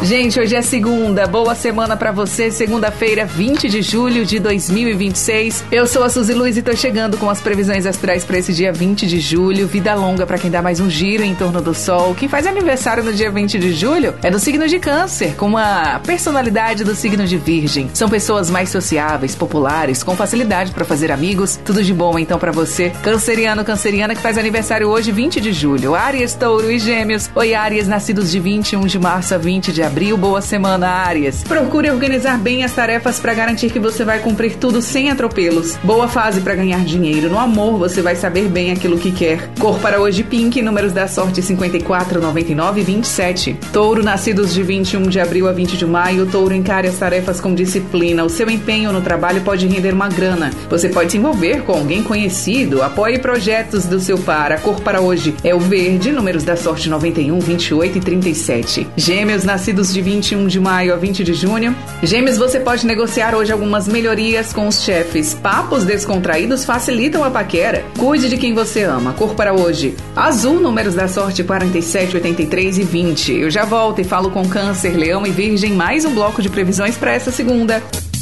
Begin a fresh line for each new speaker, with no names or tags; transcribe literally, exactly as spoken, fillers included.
Gente, hoje é segunda, boa semana pra você, segunda-feira, vinte de julho de dois mil e vinte e seis. Eu sou a Suzy Luiz e tô chegando com as previsões astrais pra esse dia vinte de julho. Vida longa pra quem dá mais um giro em torno do sol. Quem faz aniversário no dia vinte de julho é do signo de Câncer, com uma personalidade do signo de Virgem. São pessoas mais sociáveis, populares, com facilidade pra fazer amigos. Tudo de bom então pra você, canceriano, canceriana que faz aniversário hoje, vinte de julho. Áries, Touro e Gêmeos. Oi, Áries, nascidos de vinte e um de março a vinte de abril. Boa semana, Áries. Procure organizar bem as tarefas para garantir que você vai cumprir tudo sem atropelos. Boa fase para ganhar dinheiro. No amor, você vai saber bem aquilo que quer. Cor para hoje, pink. Números da sorte, cinquenta e quatro, noventa e nove e vinte e sete. Touro, nascidos de vinte e um de abril a vinte de maio. Touro, encare as tarefas com disciplina. O seu empenho no trabalho pode render uma grana. Você pode se envolver com alguém conhecido. Apoie projetos do seu par. A cor para hoje é o verde. Números da sorte, noventa e um, vinte e oito e trinta e sete. Gêmeos, nascidos de vinte e um de maio a vinte de junho. Gêmeos, você pode negociar hoje algumas melhorias com os chefes. Papos descontraídos facilitam a paquera. Cuide de quem você ama. Cor para hoje, azul. Números da sorte, quarenta e sete, oitenta e três e vinte. Eu já volto e falo com Câncer, Leão e Virgem mais um bloco de previsões para essa segunda.